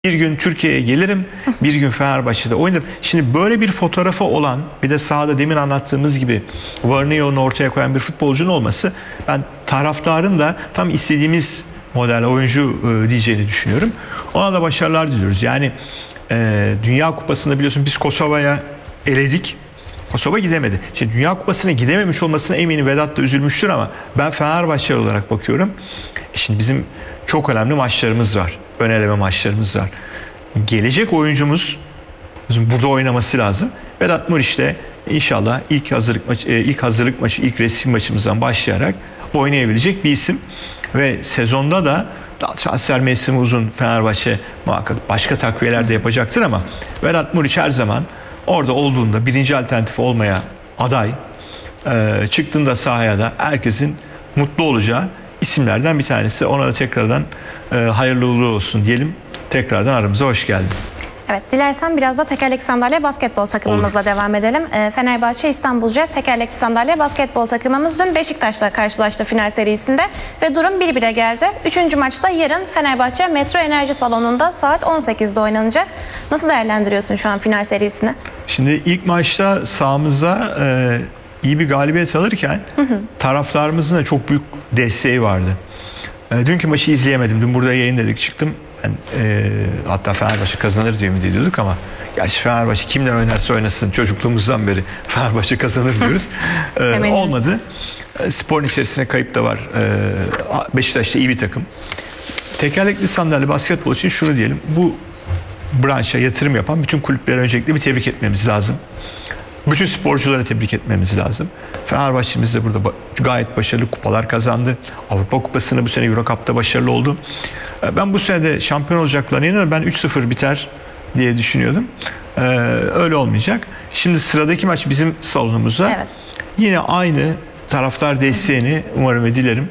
Bir gün Türkiye'ye gelirim, bir gün Fenerbahçe'de oynarım. Şimdi böyle bir fotoğrafı olan, bir de sahada demin anlattığımız gibi Varneyon'u ortaya koyan bir futbolcunun olması, ben taraftarın da tam istediğimiz model oyuncu diyeceğini düşünüyorum. Ona da başarılar diliyoruz. Yani Dünya Kupası'nda biliyorsun biz Kosova'ya eledik. Kosova gidemedi. Şimdi Dünya Kupası'na gidememiş olmasına eminim Vedat da üzülmüştür ama ben Fenerbahçe olarak bakıyorum. Şimdi bizim çok önemli maçlarımız var. Ön eleme maçlarımız var. Gelecek oyuncumuz burada oynaması lazım. Vedat Muriç de inşallah ilk hazırlık maçı, ilk resmi maçımızdan başlayarak oynayabilecek bir isim. Ve sezonda da transfer mevsimi uzun, Fenerbahçe muhakkak başka takviyeler de yapacaktır ama Vedat Muriç her zaman orada olduğunda birinci alternatif olmaya aday, çıktığında sahaya da herkesin mutlu olacağı isimlerden bir tanesi. Ona da tekrardan hayırlı uğurlu olsun diyelim. Tekrardan aramıza hoş geldin. Evet, dilersen biraz da tekerlekli sandalye basketbol takımımızla devam edelim. Fenerbahçe İstanbul Jet tekerlekli sandalye basketbol takımımız dün Beşiktaş'la karşılaştı final serisinde ve durum 1-1'e geldi. Üçüncü maçta yarın Fenerbahçe Metro Enerji Salonu'nda saat 18'de oynanacak. Nasıl değerlendiriyorsun şu an final serisini? Şimdi ilk maçta sahamızda iyi bir galibiyet alırken taraftarımızın da çok büyük desteği vardı. Dünkü maçı izleyemedim. Dün burada yayın dedik, çıktım. Ben, hatta Fenerbahçe kazanır diye ümit ediyorduk ama gerçi Fenerbahçe kimler oynarsa oynasın çocukluğumuzdan beri Fenerbahçe kazanır diyoruz. Olmadı. Sporun içerisinde kayıp da var. Beşiktaş'ta iyi bir takım. Tekerlekli sandalye basketbol için şunu diyelim. Bu branşa yatırım yapan bütün kulüpleri öncelikle bir tebrik etmemiz lazım. Bütün sporcuları tebrik etmemiz lazım. Fenerbahçe'miz de burada gayet başarılı kupalar kazandı. Avrupa Kupası'nı bu sene Euro Cup'ta başarılı oldu. Ben bu sene de şampiyon olacaklarına inanıyorum. Ben 3-0 biter diye düşünüyordum. Öyle olmayacak. Şimdi sıradaki maç bizim salonumuzda. Evet. Yine aynı taraftar desteğini umarım ve dilerim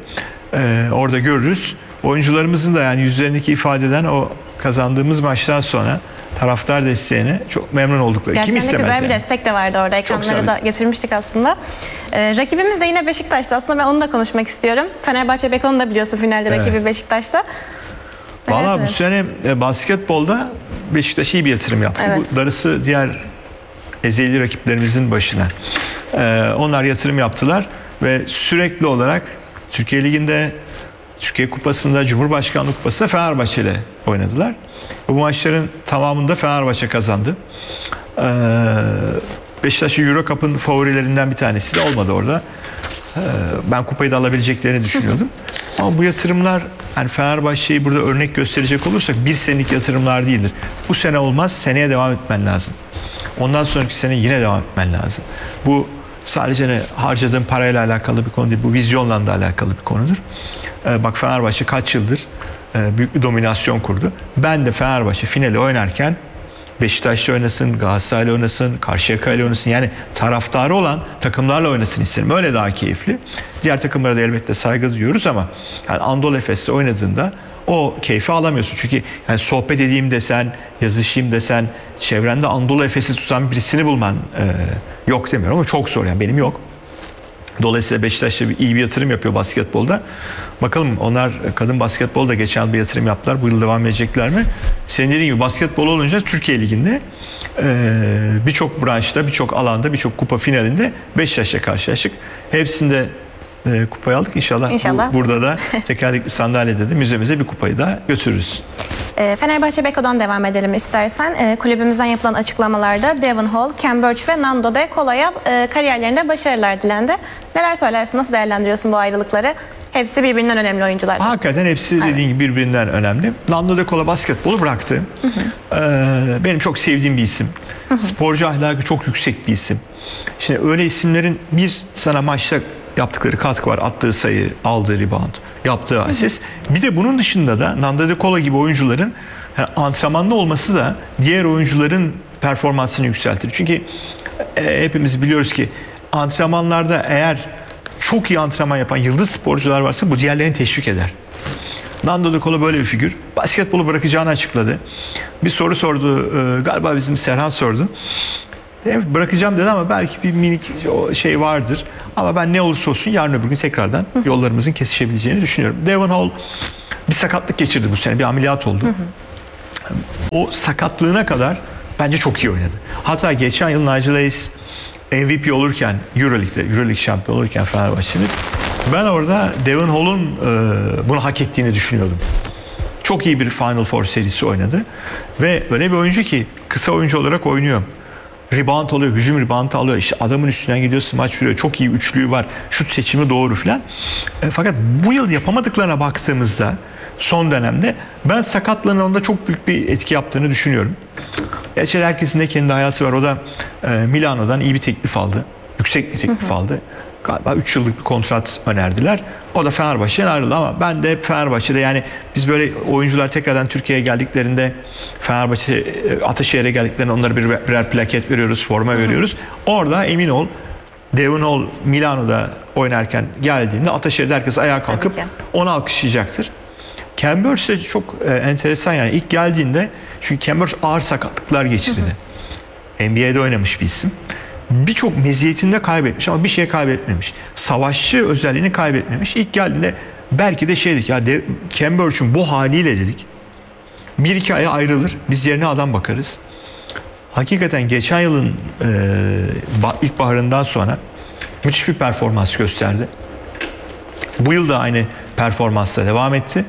orada görürüz. Oyuncularımızın da yani yüzlerindeki ifadeden o kazandığımız maçtan sonra taraftar desteğine çok memnun oldukları. Gerçekten Kim istemez güzel bir yani? destek de vardı orada. Ekranları da getirmiştik aslında. Rakibimiz de yine Beşiktaş'ta. Aslında ben onu da konuşmak istiyorum. Fenerbahçe Beko'nu da biliyorsun finalde rakibi Beşiktaş'ta. Valla bu sene basketbolda Beşiktaş iyi bir yatırım yaptı. Evet. Bu darısı diğer ezeli rakiplerimizin başına. Onlar yatırım yaptılar ve sürekli olarak Türkiye Ligi'nde, Türkiye Kupası'nda, Cumhurbaşkanlığı Kupası'nda Fenerbahçe ile oynadılar. Bu maçların tamamında Fenerbahçe kazandı. Beşiktaş'ın Euro Cup'ın favorilerinden bir tanesi de olmadı orada. Ben kupayı da alabileceklerini düşünüyordum. Ama bu yatırımlar, yani Fenerbahçe'yi burada örnek gösterecek olursak bir senelik yatırımlar değildir. Bu sene olmaz, seneye devam etmen lazım. Ondan sonraki sene yine devam etmen lazım. Bu sadece harcadığın parayla alakalı bir konu değil, bu vizyonla da alakalı bir konudur. Bak Fenerbahçe kaç yıldır büyük bir dominasyon kurdu. Ben de Fenerbahçe finali oynarken Beşiktaş'la oynasın, Galatasaray'la oynasın, Karşıyaka'yla oynasın. Yani taraftarı olan takımlarla oynasın isterim. Öyle daha keyifli. Diğer takımlara da elbette saygı duyuyoruz ama yani Anadolu Efes'le oynadığında o keyfi alamıyorsun. Çünkü yani sohbet edeyim desen, yazışayım desen, çevrende Anadolu Efes'i tutan birisini bulman yok demiyorum ama çok zor, yani benim yok. Dolayısıyla Beşiktaş'ta iyi bir yatırım yapıyor basketbolda. Bakalım onlar kadın basketbolda geçen yıl bir yatırım yaptılar. Bu yıl devam edecekler mi? Senin dediğin gibi basketbol olunca Türkiye Ligi'nde birçok branşta, birçok alanda, birçok kupa finalinde Beşiktaş'la karşılaştık. Hepsinde kupayı aldık. İnşallah. Burada da tekerlekli sandalyede de müzemize bir kupayı da götürürüz. Fenerbahçe Beko'dan devam edelim istersen. Kulübümüzden yapılan açıklamalarda Devon Hall, Ken Burch ve Nando De Colo'ya kariyerlerinde başarılar dilendi. Neler söylersin? Nasıl değerlendiriyorsun bu ayrılıkları? Hepsi birbirinden önemli oyuncular. Hakikaten hepsi dediğin gibi birbirinden önemli. Nando De Colo basketbolu bıraktı. Benim çok sevdiğim bir isim. Sporcu ahlakı çok yüksek bir isim. Şimdi öyle isimlerin bir sana maçta yaptıkları katkı var. Attığı sayı, aldığı rebound, yaptığı asist. Bir de bunun dışında da Nando De Colo gibi oyuncuların antrenmanlı olması da diğer oyuncuların performansını yükseltir. Çünkü hepimiz biliyoruz ki antrenmanlarda eğer çok iyi antrenman yapan yıldız sporcular varsa bu diğerlerini teşvik eder. Nando De Colo böyle bir figür. Basketbolu bırakacağını açıkladı. Bir soru sordu. Galiba bizim Serhan sordu. Bırakacağım dedi ama belki bir minik şey vardır. Ama ben ne olursa olsun yarın öbür gün tekrardan yollarımızın kesişebileceğini düşünüyorum. Devon Hall bir sakatlık geçirdi bu sene. Bir ameliyat oldu. o sakatlığına kadar bence çok iyi oynadı. Hatta geçen yıl Nigel Hayes MVP olurken Euroleague şampiyon olurken Fenerbahçe'miz, ben orada Devin Hall'un bunu hak ettiğini düşünüyordum. Çok iyi bir Final Four serisi oynadı ve öyle bir oyuncu ki kısa oyuncu olarak oynuyor. Rebound alıyor, hücum rebound alıyor. İşte adamın üstünden gidiyor, smaç vuruyor. Çok iyi üçlüğü var. Şut seçimi doğru filan. Fakat bu yıl yapamadıklarına baktığımızda son dönemde ben sakatlığının onda çok büyük bir etki yaptığını düşünüyorum. Gerçi herkesin de kendi hayatı var. O da Milano'dan iyi bir teklif aldı. Yüksek bir teklif aldı. Galiba 3 yıllık bir kontrat önerdiler. O da Fenerbahçe'den ayrıldı ama ben de hep Fenerbahçe'de, yani biz böyle oyuncular tekrardan Türkiye'ye geldiklerinde, Fenerbahçe Ataşehir'e geldiklerinde onlara birer plaket veriyoruz, forma veriyoruz. Orada emin ol, Devin Hall Milano'da oynarken geldiğinde Ataşehir'de herkes ayağa kalkıp onu alkışlayacaktır. Cambridge de çok enteresan, yani ilk geldiğinde, çünkü Cambridge ağır sakatlıklar geçirdi. NBA'de oynamış bir isim. Birçok meziyetini de kaybetmiş ama bir şey kaybetmemiş. Savaşçı özelliğini kaybetmemiş. İlk geldiğinde belki de şeydik ya, Cambridge'in bu haliyle dedik, 1-2 aya ayrılır, biz yerine adam bakarız. Hakikaten geçen yılın ilkbaharından sonra müthiş bir performans gösterdi. Bu yıl da aynı performansla devam etti.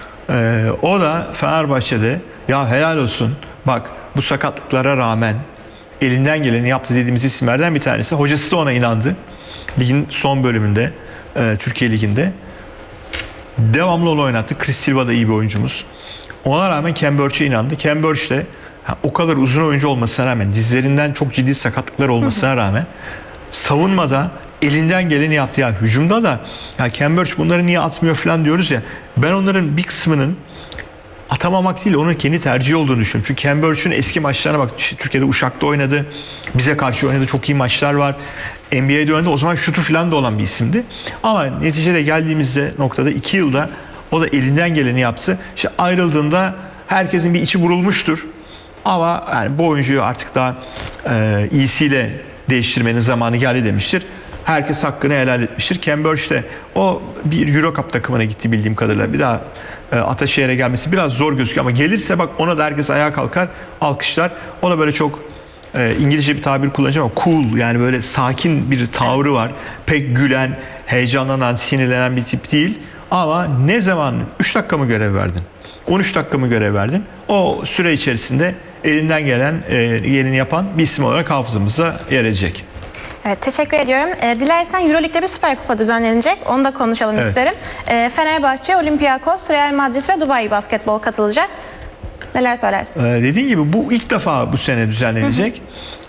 O da Fenerbahçe'de ya helal olsun, bak bu sakatlıklara rağmen elinden geleni yaptı dediğimiz isimlerden bir tanesi. Hocası da ona inandı. Ligin son bölümünde, Türkiye Ligi'nde devamlı onu oynattı. Chris Silva da iyi bir oyuncumuz. Ona rağmen Cambridge'e inandı. Cambridge de o kadar uzun oyuncu olmasına rağmen, dizlerinden çok ciddi sakatlıklar olmasına rağmen savunmada elinden geleni yaptı. Ya hücumda da ya Cambridge bunları niye atmıyor falan diyoruz ya. Ben onların bir kısmının atamamak değil, onun kendi tercihi olduğunu düşünüyorum. Çünkü Cambridge'ün eski maçlarına bak. Türkiye'de Uşak'ta oynadı. Bize karşı oynadı. Çok iyi maçlar var. NBA'de oynadı. O zaman şutu falan da olan bir isimdi. Ama neticede geldiğimizde noktada 2 yılda o da elinden geleni yaptı. İşte ayrıldığında herkesin bir içi burulmuştur. Ama yani bu oyuncuyu artık daha iyisiyle değiştirmenin zamanı geldi demiştir. Herkes hakkını helal etmiştir. Cambridge de o bir Euro Cup takımına gitti bildiğim kadarıyla. Bir daha Ataşehir'e gelmesi biraz zor gözüküyor ama gelirse bak ona da herkes ayağa kalkar, alkışlar. O da böyle çok İngilizce bir tabir kullanacağım ama cool, yani böyle sakin bir tavrı var. Pek gülen, heyecanlanan, sinirlenen bir tip değil. Ama ne zaman 3 dakika mı görev verdin? 13 dakika mı görev verdin? O süre içerisinde elinden gelen geleni yapan bir isim olarak hafızamıza yer edecek. Evet, teşekkür ediyorum. Dilersen Euroleague'de bir Süper Kupa düzenlenecek. Onu da konuşalım isterim. Fenerbahçe, Olympiakos, Real Madrid ve Dubai Basketbol katılacak. Neler söylersin? Dediğin gibi bu ilk defa bu sene düzenlenecek.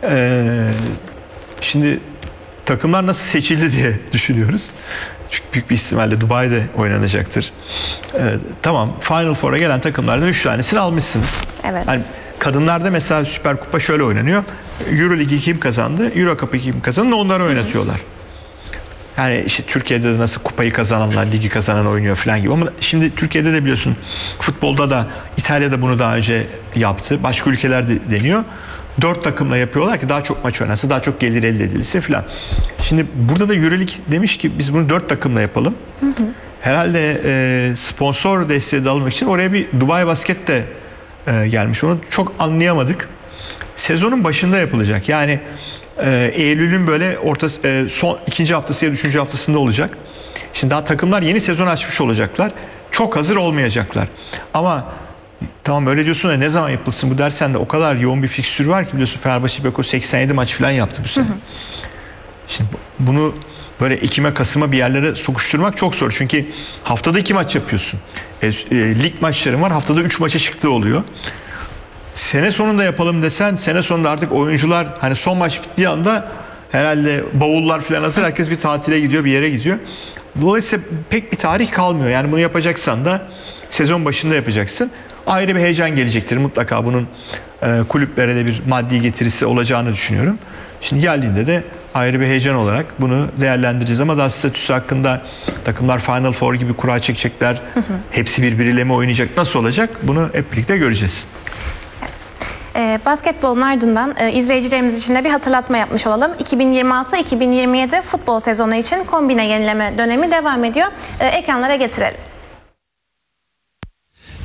Şimdi takımlar nasıl seçildi diye düşünüyoruz. Çünkü büyük bir ihtimalle Dubai'de oynanacaktır. Tamam, Final Four'a gelen takımlardan 3 tanesini almışsınız. Evet. Yani kadınlarda mesela Süper Kupa şöyle oynanıyor. Euroleague'i kim kazandı? Euro Cup'ı kim kazandı? Onları oynatıyorlar. Yani işte Türkiye'de de nasıl kupayı kazananlar, ligi kazanan oynuyor falan gibi. Ama şimdi Türkiye'de de biliyorsun, futbolda da İtalya'da bunu daha önce yaptı. Başka ülkelerde deniyor. 4 takımla yapıyorlar ki daha çok maç oynansa, daha çok gelir elde edilsin falan. Şimdi burada da Euroleague demiş ki biz bunu 4 takımla yapalım. Herhalde sponsor desteği de almak için oraya bir Dubai Basket de gelmiş. Onu çok anlayamadık. Sezonun başında yapılacak. Yani Eylül'ün böyle son 2. haftası ya da 3. haftasında olacak. Şimdi daha takımlar yeni sezon açmış olacaklar. Çok hazır olmayacaklar. Ama tamam öyle diyorsun da ne zaman yapılsın bu dersen de o kadar yoğun bir fikstür var ki, biliyorsun Fenerbahçe Beko 87 maç falan yaptı bu sene. Şimdi bunu böyle Ekim'e Kasım'a bir yerlere sokuşturmak çok zor. Çünkü haftada 2 maç yapıyorsun. Lig maçların var, haftada 3 maça çıktığı oluyor. Sene sonunda yapalım desen, sene sonunda artık oyuncular hani son maç bittiği anda herhalde bavullar falan hazır, herkes bir tatile gidiyor, bir yere gidiyor. Dolayısıyla pek bir tarih kalmıyor. Yani bunu yapacaksan da sezon başında yapacaksın. Ayrı bir heyecan gelecektir mutlaka, bunun kulüplere de bir maddi getirisi olacağını düşünüyorum. Şimdi geldiğinde de ayrı bir heyecan olarak bunu değerlendireceğiz ama daha statüsü hakkında, takımlar Final Four gibi kura çekecekler, hepsi birbiriyle mi oynayacak, nasıl olacak, bunu hep birlikte göreceğiz. Evet. Basketbolun ardından izleyicilerimiz için de bir hatırlatma yapmış olalım. 2026-2027 futbol sezonu için kombine yenileme dönemi devam ediyor. Ekranlara getirelim.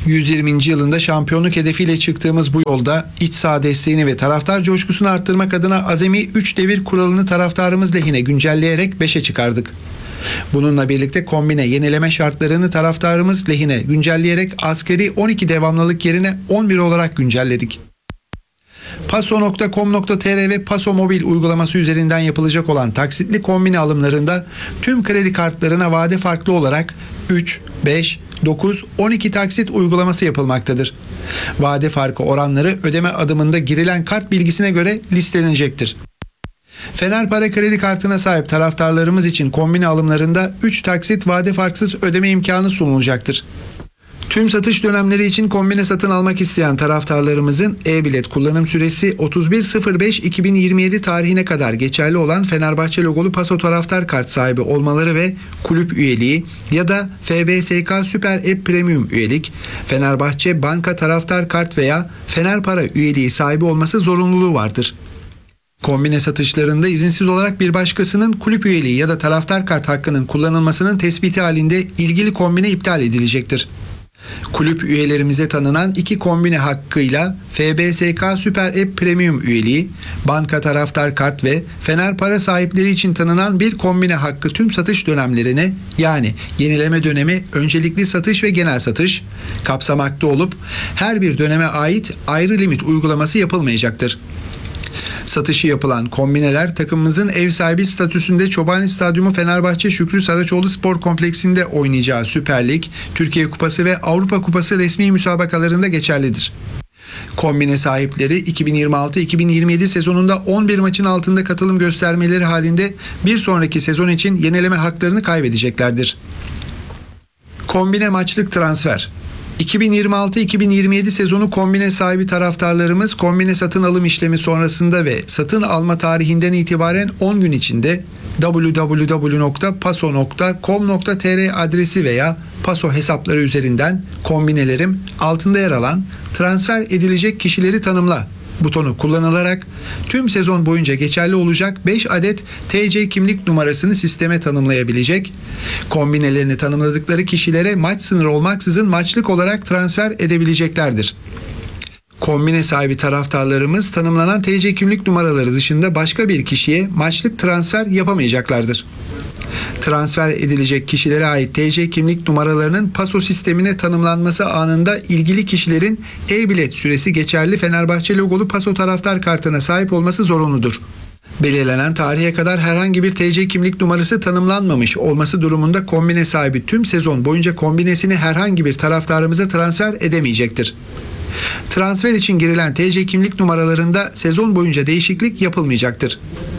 120. yılında şampiyonluk hedefiyle çıktığımız bu yolda iç saha desteğini ve taraftar coşkusunu arttırmak adına azami 3 devir kuralını taraftarımız lehine güncelleyerek 5'e çıkardık. Bununla birlikte kombine yenileme şartlarını taraftarımız lehine güncelleyerek asgari 12 devamlılık yerine 11 olarak güncelledik. Paso.com.tr ve Paso Mobil uygulaması üzerinden yapılacak olan taksitli kombine alımlarında tüm kredi kartlarına vade farklı olarak 3, 5, 9, 12 taksit uygulaması yapılmaktadır. Vade farkı oranları ödeme adımında girilen kart bilgisine göre listelenecektir. Fener Para kredi kartına sahip taraftarlarımız için kombine alımlarında 3 taksit vade farksız ödeme imkanı sunulacaktır. Tüm satış dönemleri için kombine satın almak isteyen taraftarlarımızın e-bilet kullanım süresi 31.05.2027 tarihine kadar geçerli olan Fenerbahçe logolu Paso taraftar kart sahibi olmaları ve kulüp üyeliği ya da FBSK Süper App Premium üyelik, Fenerbahçe Banka taraftar kart veya Fener Para üyeliği sahibi olması zorunluluğu vardır. Kombine satışlarında izinsiz olarak bir başkasının kulüp üyeliği ya da taraftar kart hakkının kullanılmasının tespiti halinde ilgili kombine iptal edilecektir. Kulüp üyelerimize tanınan 2 kombine hakkıyla FBSK Süper App Premium üyeliği, banka taraftar kart ve Fener Para sahipleri için tanınan bir kombine hakkı tüm satış dönemlerine, yani yenileme dönemi, öncelikli satış ve genel satış kapsamakta olup her bir döneme ait ayrı limit uygulaması yapılmayacaktır. Satışı yapılan kombineler takımımızın ev sahibi statüsünde Çobani Stadyumu Fenerbahçe Şükrü Saraçoğlu Spor Kompleksi'nde oynayacağı Süper Lig, Türkiye Kupası ve Avrupa Kupası resmi müsabakalarında geçerlidir. Kombine sahipleri 2026-2027 sezonunda 11 maçın altında katılım göstermeleri halinde bir sonraki sezon için yenileme haklarını kaybedeceklerdir. Kombine maçlık transfer. 2026-2027 sezonu kombine sahibi taraftarlarımız kombine satın alım işlemi sonrasında ve satın alma tarihinden itibaren 10 gün içinde www.paso.com.tr adresi veya Paso hesapları üzerinden kombinelerim altında yer alan transfer edilecek kişileri tanımla butonu kullanılarak tüm sezon boyunca geçerli olacak 5 adet TC kimlik numarasını sisteme tanımlayabilecek, kombinelerini tanımladıkları kişilere maç sınırı olmaksızın maçlık olarak transfer edebileceklerdir. Kombine sahibi taraftarlarımız tanımlanan TC kimlik numaraları dışında başka bir kişiye maçlık transfer yapamayacaklardır. Transfer edilecek kişilere ait TC kimlik numaralarının Paso sistemine tanımlanması anında ilgili kişilerin e-bilet süresi geçerli Fenerbahçe logolu Paso taraftar kartına sahip olması zorunludur. Belirlenen tarihe kadar herhangi bir TC kimlik numarası tanımlanmamış olması durumunda kombine sahibi tüm sezon boyunca kombinesini herhangi bir taraftarımıza transfer edemeyecektir. Transfer için girilen TC kimlik numaralarında sezon boyunca değişiklik yapılmayacaktır.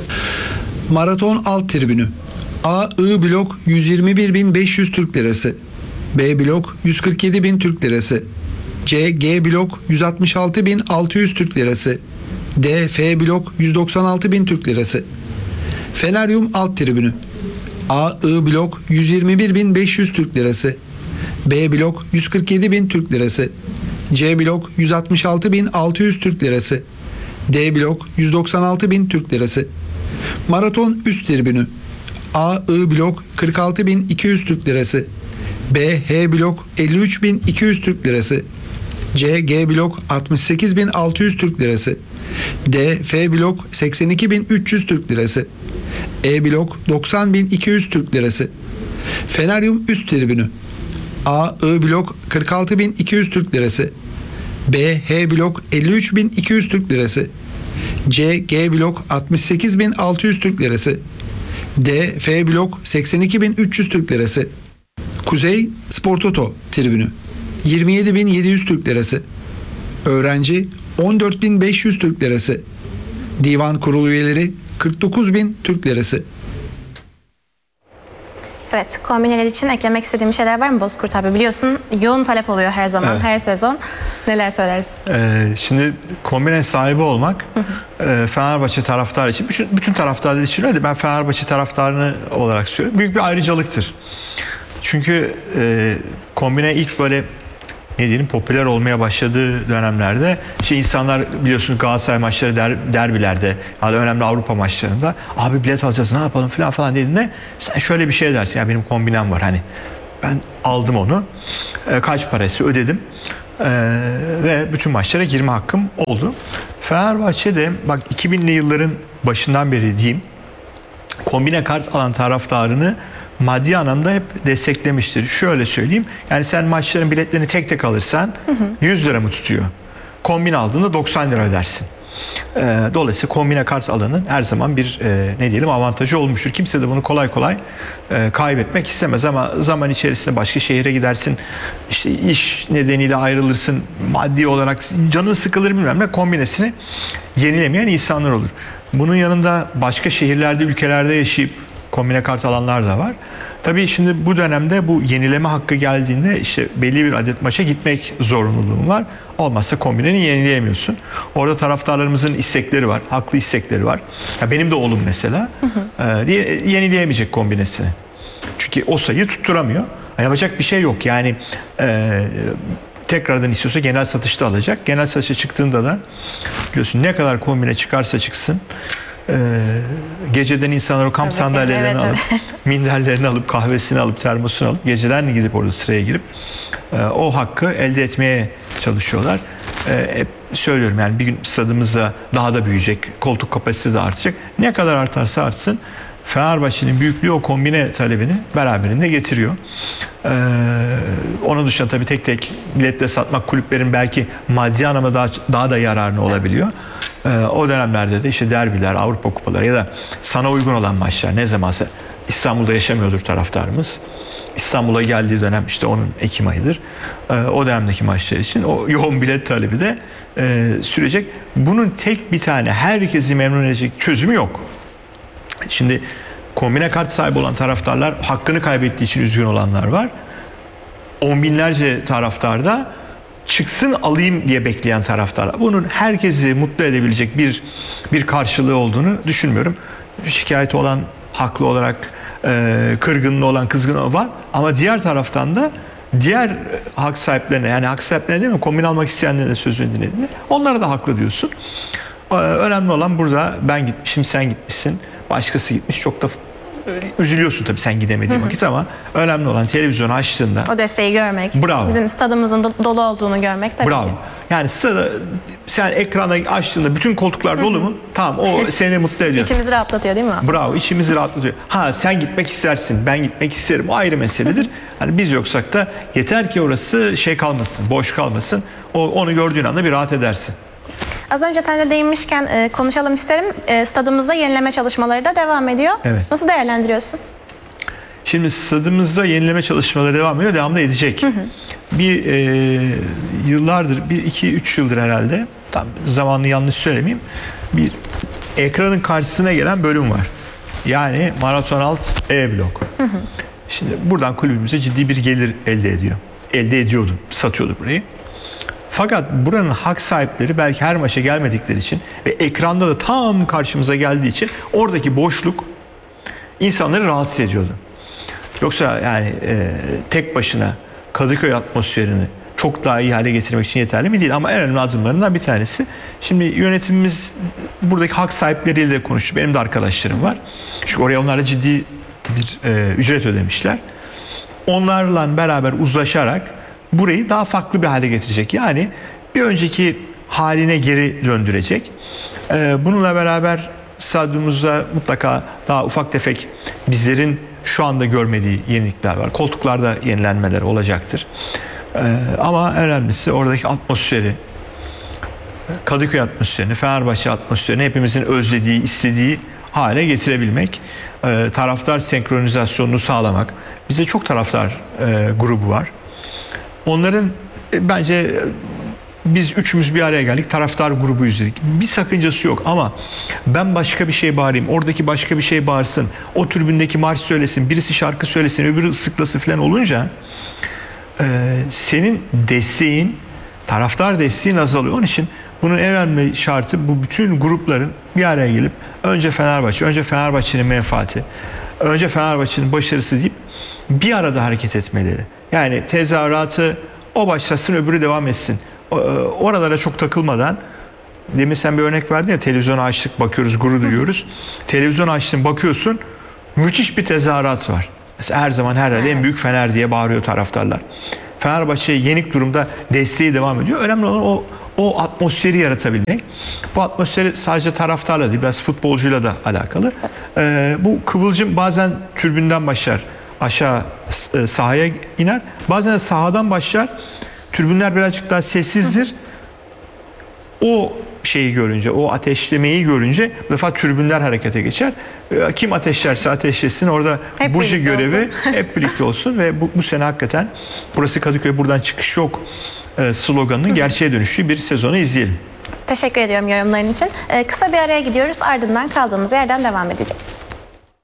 Maraton alt tribünü. A, I blok 121.500 Türk Lirası, B blok 147.000 Türk Lirası, C, G blok 166.600 Türk Lirası, D, F blok 196.000 Türk Lirası. Feneryum alt tribünü. A, I blok 121.500 Türk Lirası, B blok 147.000 Türk Lirası, C blok 166.600 Türk Lirası, D blok 196.000 Türk Lirası. Maraton üst tribünü. A, I blok 46.200 Türk Lirası, B, H blok 53.200 Türk Lirası, C, G blok 68.600 Türk Lirası, D, F blok 82.300 Türk Lirası, E blok 90.200 Türk Lirası. Feneryum üst tribünü. A, I blok 46.200 Türk Lirası, B, H blok 53.200 Türk Lirası, C, G blok 68.600 Türk Lirası, D, F blok 82.300 Türk Lirası. Kuzey Spor Toto tribünü 27.700 Türk Lirası. Öğrenci 14.500 Türk Lirası. Divan kurulu üyeleri 49.000 Türk Lirası. Evet, kombineler için eklemek istediğim şeyler var mı Bozkurt abi? Biliyorsun yoğun talep oluyor her zaman, Evet. her sezon. Neler söylersin? Şimdi kombine sahibi olmak Fenerbahçe taraftarı için, bütün taraftarlar için öyle. Ben Fenerbahçe taraftarını olarak söylüyorum. Büyük bir ayrıcalıktır. Çünkü kombine ilk böyle ne diyelim popüler olmaya başladığı dönemlerde insanlar biliyorsunuz Galatasaray maçları derbilerde ya da önemli Avrupa maçlarında abi bilet alacağız ne yapalım falan dediğinde sen şöyle bir şey dersin ya benim kombinem var hani Ben aldım onu. Kaç parası ödedim. Ve bütün maçlara girme hakkım oldu. Fenerbahçe'de bak 2000'li yılların başından beri diyeyim, kombine kart alan taraftarını maddi anlamda hep desteklemiştir. Şöyle söyleyeyim. Yani sen maçların biletlerini tek tek alırsan 100 lira mı tutuyor? Kombine aldığında 90 lira ödersin. Dolayısıyla kombine kart alanın her zaman bir ne diyelim avantajı olmuştur. Kimse de bunu kolay kolay kaybetmek istemez ama zaman içerisinde başka şehire gidersin, işte iş nedeniyle ayrılırsın, maddi olarak canın sıkılır bilmem ne, kombinesini yenilemeyen insanlar olur. Bunun yanında başka şehirlerde, ülkelerde yaşayıp kombine kart alanlar da var. Tabii şimdi bu dönemde bu yenileme hakkı geldiğinde işte belli bir adet maça gitmek zorunluluğun var. Olmazsa kombineni yenileyemiyorsun. Orada taraftarlarımızın istekleri var. Haklı istekleri var. Ya benim de oğlum mesela yenileyemeyecek kombinesini. Çünkü o sayıyı tutturamıyor. Yapacak bir şey yok. Yani tekrardan istiyorsa genel satışta alacak. Genel satışa çıktığında da biliyorsun ne kadar kombine çıkarsa çıksın geceden insanlar o kamp sandalyelerini alıp minderlerini alıp kahvesini alıp termosunu alıp geceden gidip orada sıraya girip o hakkı elde etmeye çalışıyorlar. Hep söylüyorum yani bir gün stadımızda daha da büyüyecek, koltuk kapasitesi de artacak. Ne kadar artarsa artsın Fenerbahçe'nin büyüklüğü o kombine talebini beraberinde getiriyor. Onun dışında tabii tek tek biletle satmak kulüplerin belki maddi anlamda daha da yararına olabiliyor. O dönemlerde de işte derbiler, Avrupa kupaları ya da sana uygun olan maçlar ne zamansa İstanbul'da yaşamıyordur taraftarımız. İstanbul'a geldiği dönem işte onun Ekim ayıdır. O dönemdeki maçlar için o yoğun bilet talebi de sürecek. Bunun tek bir tane herkesi memnun edecek çözümü yok. Şimdi kombine kart sahibi olan taraftarlar hakkını kaybettiği için üzgün olanlar var. On binlerce taraftarda çıksın alayım diye bekleyen taraftarlar. Bunun herkesi mutlu edebilecek bir karşılığı olduğunu düşünmüyorum. Şikayeti olan haklı olarak kırgınlığı olan kızgın var ama diğer taraftan da diğer hak sahiplerine yani hak sahiplerine değil mi kombine almak isteyenlerine sözünü dinlediğinde onlara da haklı diyorsun. Önemli olan burada ben gitmişim sen gitmişsin başkası gitmiş çok da üzülüyorsun tabii sen gidemediğin vakit ama önemli olan televizyonu açtığında o desteği görmek, bravo. Bizim stadımızın dolu olduğunu görmek tabii bravo. ki. Yani stada sen ekrana açtığında bütün koltuklar dolu mu? Tamam o seni mutlu ediyor. İçimizi rahatlatıyor değil mi? Bravo içimizi rahatlatıyor. Ha sen gitmek istersin ben gitmek isterim o ayrı meseledir. Hani biz yoksak da yeter ki orası şey kalmasın boş kalmasın. Onu gördüğün anda bir rahat edersin. Az önce sen de değinmişken konuşalım isterim. Stadımızda yenileme çalışmaları da devam ediyor. Evet. Nasıl değerlendiriyorsun? Şimdi stadımızda yenileme çalışmaları devam ediyor. Devam da edecek. Bir yıllardır, 2-3 yıldır herhalde, tam zamanını yanlış söylemeyeyim, bir ekranın karşısına gelen bölüm var. Yani maraton alt E blok. Şimdi buradan kulübümüze ciddi bir gelir elde ediyor. Elde ediyordu, satıyordu burayı. Fakat buranın hak sahipleri belki her maça gelmedikleri için ve ekranda da tam karşımıza geldiği için oradaki boşluk insanları rahatsız ediyordu. Yoksa yani tek başına Kadıköy atmosferini çok daha iyi hale getirmek için yeterli mi değil ama en önemli adımlarından bir tanesi. Şimdi yönetimimiz buradaki hak sahipleriyle de konuştu. Benim de arkadaşlarım var. Çünkü oraya onlara ciddi bir ücret ödemişler. Onlarla beraber uzlaşarak burayı daha farklı bir hale getirecek. Yani bir önceki haline geri döndürecek. Bununla beraber stadyumumuzda mutlaka daha ufak tefek bizlerin şu anda görmediği yenilikler var. Koltuklarda yenilenmeler olacaktır. Ama en önemlisi oradaki atmosferi, Kadıköy atmosferini, Fenerbahçe atmosferini hepimizin özlediği, istediği hale getirebilmek. Taraftar senkronizasyonunu sağlamak. Bizde çok taraftar grubu var. Onların bence biz üçümüz bir araya geldik. Taraftar grubu izledik. Bir sakıncası yok ama ben başka bir şey bağırayım. Oradaki başka bir şey bağırsın. O tribündeki marş söylesin. Birisi şarkı söylesin. Öbürü ıslıklasın falan olunca senin desteğin, taraftar desteğin azalıyor. Onun için bunun en önemli şartı bu bütün grupların bir araya gelip önce Fenerbahçe, önce Fenerbahçe'nin menfaati, önce Fenerbahçe'nin başarısı deyip bir arada hareket etmeleri. Yani tezahüratı o başlasın öbürü devam etsin. Oralara çok takılmadan, demin sen bir örnek verdin ya, televizyonu açtık bakıyoruz gurur duyuyoruz. Televizyonu açtın bakıyorsun müthiş bir tezahürat var. Mesela her zaman her yerde en büyük Fener diye bağırıyor taraftarlar. Fenerbahçe'ye yenik durumda desteği devam ediyor. Önemli olan o atmosferi yaratabilmek. Bu atmosferi sadece taraftarla değil, biraz futbolcuyla da alakalı. Bu kıvılcım bazen tribünden başlar, aşağı sahaya iner. Bazen de sahadan başlar. Tribünler birazcık daha sessizdir. O şeyi görünce, o ateşlemeyi görünce bu defa tribünler harekete geçer. Kim ateşlerse ateşlesin, orada Hep Burcu birlikte görevi olsun. hep birlikte olsun ve bu sene hakikaten burası Kadıköy, buradan çıkış yok sloganının gerçeğe dönüştüğü bir sezonu izleyelim. Teşekkür ediyorum yorumların için. Kısa bir araya gidiyoruz, ardından kaldığımız yerden devam edeceğiz.